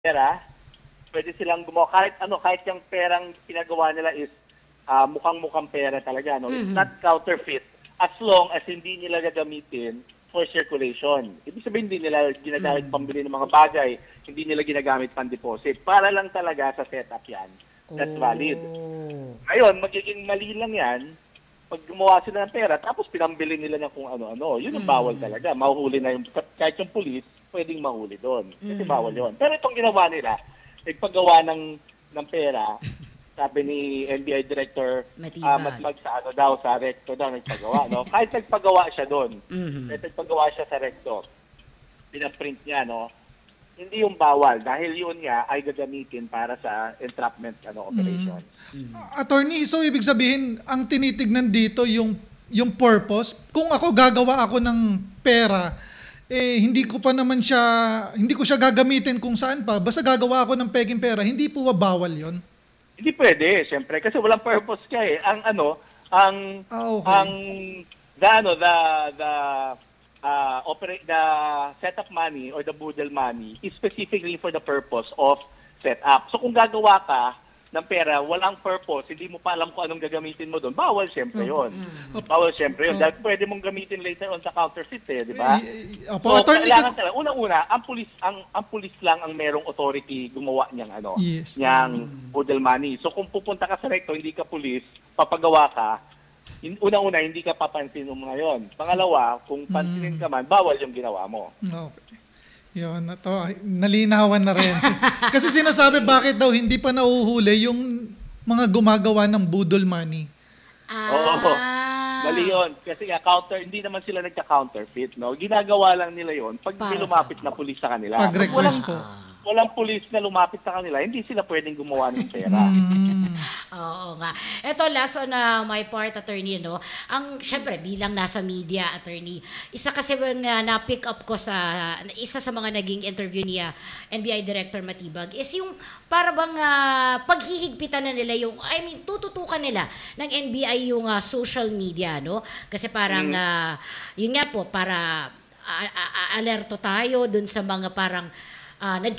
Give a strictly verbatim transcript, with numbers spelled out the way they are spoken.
pera, pwede silang gumawa kahit ano, kahit yung perang pinagawa nila is ah, mukhang-mukhang pera talaga, no? It's Mhm. not counterfeit as long as hindi nila gagamitin for circulation. Ibig sabihin, hindi nila ginagamit pambili ng mga bagay, hindi nila ginagamit pang-deposit. Para lang talaga sa setup yan. That's valid. Oh. Ngayon, magiging mali lang yan pag gumawa sila ng pera, tapos pinambili nila ng kung ano-ano. Yun ang bawal talaga. Mahuhuli na yung, kahit yung police, pwedeng mahuli doon. Kasi bawal yun. Pero itong ginawa nila, nagpagawa ng, ng pera, sabi ni N B I Director Matibag. uh, Matibag sa ano daw, sa recto daw nagpagawa. No? Kahit nagpagawa siya doon, Mhm. kahit nagpagawa siya sa recto, pinaprint niya, no? Hindi yung bawal dahil yun nga ay gagamitin para sa entrapment ano operation. Attorney, so ibig sabihin, ang tinitignan dito yung yung purpose. Kung ako gagawa ako ng pera, eh hindi ko pa naman siya, hindi ko siya gagamitin kung saan pa. Basta gagawa ako ng peking pera, hindi po ba bawal yon? Hindi pwede, siyempre, kasi walang purpose ka eh. Ang ano, ang Ah, okay. ang the ano, the the uh, operate the setup money or the boodle money is specifically for the purpose of setup. So kung gagawa ka ng pera, walang purpose, hindi mo pa alam kung anong gagamitin mo doon, bawal siyempre yun. Bawal siyempre yun. Dahil pwede mong gamitin later on sa counterfeit eh, di ba? Eh, eh, Opo, So, attorney, kailangan kasi- talaga. Unang-una, ang pulis ang ang pulis lang ang merong authority gumawa niyang ano, Yes. niyang boodle money. So kung pupunta ka sa recto, hindi ka pulis, papagawa ka, hin- unang-una hindi ka papansin mo ngayon. Pangalawa, kung pansinin ka man, bawal yung ginawa mo. Okay. Yun, na to, nalinawan na rin. Kasi sinasabi bakit daw hindi pa nauhuli yung mga gumagawa ng budol money. Ah. Oo. Mali yun. Kasi nga, counter, hindi naman sila nagka-counterfeit, no? Ginagawa lang nila yon pag may Para lumapit na pulis sa kanila. Pag Pag request walang, po. walang pulis na lumapit sa kanila, hindi sila pwedeng gumawa ng pera. Oo nga. Ito, last on uh, my part, attorney, no? Ang, syempre, bilang nasa media, attorney, isa kasi bang uh, na-pick up ko sa, isa sa mga naging interview niya, N B I Director Matibag, is yung para bang uh, paghihigpitan na nila yung, I mean, tututukan nila ng N B I yung uh, social media, no? Kasi parang, uh, yun nga po, para uh, uh, alerto tayo dun sa mga parang uh, nag